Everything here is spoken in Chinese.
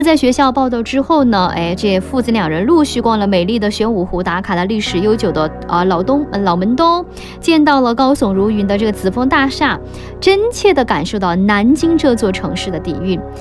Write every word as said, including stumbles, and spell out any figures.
在学校报道之后呢，哎，这父子两人陆续逛了美丽的玄武湖，打卡了历史悠久的啊老东呃老门东，见到了高耸如云的这个紫峰大厦，真切地感受到南京这座城市的底蕴。